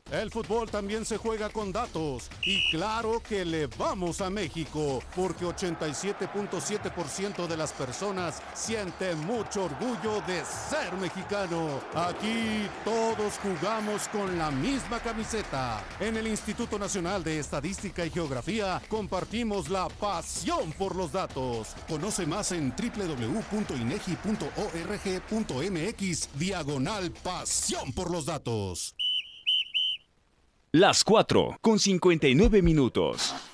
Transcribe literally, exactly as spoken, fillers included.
El fútbol también se juega con datos y claro que le vamos a México porque ochenta y siete punto siete por ciento de las personas sienten mucho orgullo de ser mexicano. Aquí todos jugamos con la misma camiseta. En el Instituto Nacional de Estadística y Geografía compartimos la pasión por los datos. Conoce más en doble u doble u doble u punto inegi punto org punto mx diagonal pasión por los datos. Las cuatro con cincuenta y nueve minutos.